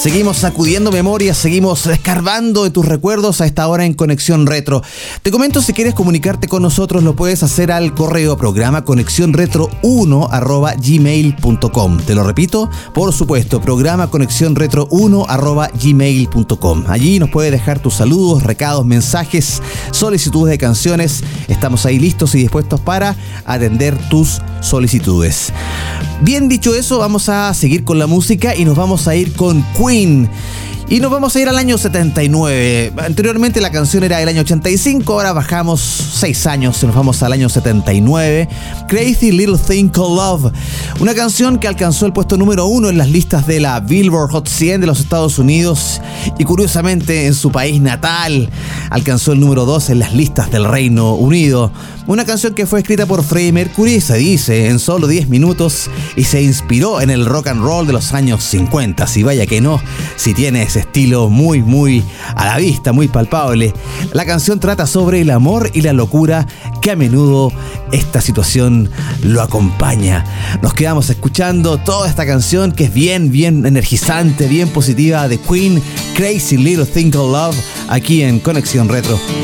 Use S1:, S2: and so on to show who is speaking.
S1: Seguimos sacudiendo memorias, seguimos escarbando de tus recuerdos a esta hora en Conexión Retro. Te comento, si quieres comunicarte con nosotros, lo puedes hacer al correo programa conexionretro1@gmail.com. Te lo repito, por supuesto, programa conexionretro1@gmail.com. Allí nos puedes dejar tus saludos, recados, mensajes, solicitudes de canciones. Estamos ahí listos y dispuestos para atender tus solicitudes. Bien, dicho eso, vamos a seguir con la música y nos vamos a ir con Queen. Y nos vamos a ir al año 79. Anteriormente la canción era del año 85, ahora bajamos 6 años y nos vamos al año 79. Crazy Little Thing Called Love. Una canción que alcanzó el puesto número 1 en las listas de la Billboard Hot 100 de los Estados Unidos. Y curiosamente en su país natal alcanzó el número 2 en las listas del Reino Unido. Una canción que fue escrita por Freddie Mercury, se dice, en solo 10 minutos y se inspiró en el rock and roll de los años 50. Si vaya que no, si tiene ese estilo muy a la vista, muy palpable. La canción trata sobre el amor y la locura que a menudo esta situación lo acompaña. Nos quedamos escuchando toda esta canción que es bien energizante, bien positiva, de Queen, Crazy Little Thing Called Love, aquí en Conexión Retro.